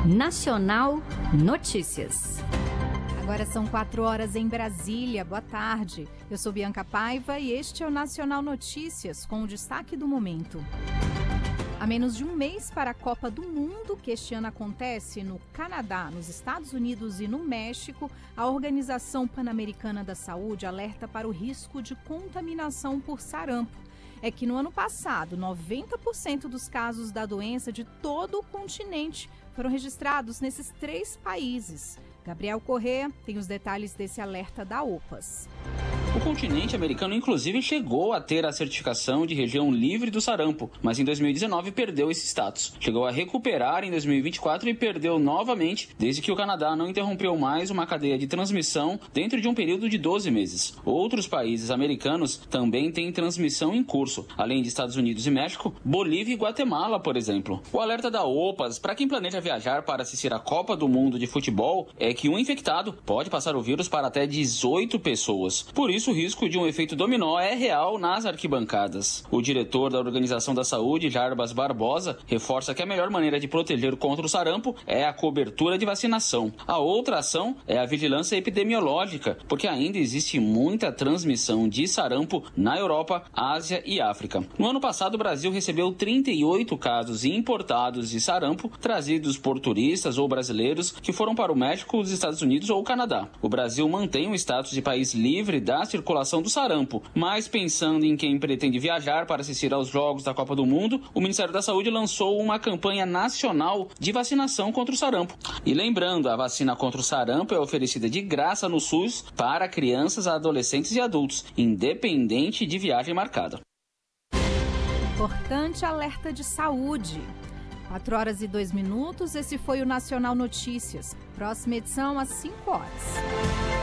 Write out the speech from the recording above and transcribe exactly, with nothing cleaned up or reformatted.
Nacional Notícias. Agora são quatro horas em Brasília. Boa tarde. Eu sou Bianca Paiva e este é o Nacional Notícias, com o destaque do momento. A menos de um mês para a Copa do Mundo, que este ano acontece no Canadá, nos Estados Unidos e no México, a Organização Pan-Americana da Saúde alerta para o risco de contaminação por sarampo. É que no ano passado, noventa por cento dos casos da doença de todo o continente foram registrados nesses três países. Gabriel Corrêa tem os detalhes desse alerta da OPAS. O continente americano, inclusive, chegou a ter a certificação de região livre do sarampo, mas em dois mil e dezenove perdeu esse status. Chegou a recuperar em dois mil e vinte e quatro e perdeu novamente, desde que o Canadá não interrompeu mais uma cadeia de transmissão dentro de um período de doze meses. Outros países americanos também têm transmissão em curso, além de Estados Unidos e México, Bolívia e Guatemala, por exemplo. O alerta da OPAS para quem planeja viajar para assistir a Copa do Mundo de futebol é que um infectado pode passar o vírus para até dezoito pessoas. Por isso, o risco de um efeito dominó é real nas arquibancadas. O diretor da Organização da Saúde, Jarbas Barbosa, reforça que a melhor maneira de proteger contra o sarampo é a cobertura de vacinação. A outra ação é a vigilância epidemiológica, porque ainda existe muita transmissão de sarampo na Europa, Ásia e África. No ano passado, o Brasil recebeu trinta e oito casos importados de sarampo, trazidos por turistas ou brasileiros que foram para o México, os Estados Unidos ou o Canadá. O Brasil mantém o status de país livre da circulação do sarampo, mas pensando em quem pretende viajar para assistir aos Jogos da Copa do Mundo, o Ministério da Saúde lançou uma campanha nacional de vacinação contra o sarampo. E lembrando, a vacina contra o sarampo é oferecida de graça no SUS para crianças, adolescentes e adultos, independente de viagem marcada. Importante alerta de saúde. quatro horas e dois minutos, esse foi o Nacional Notícias. Próxima edição às cinco horas.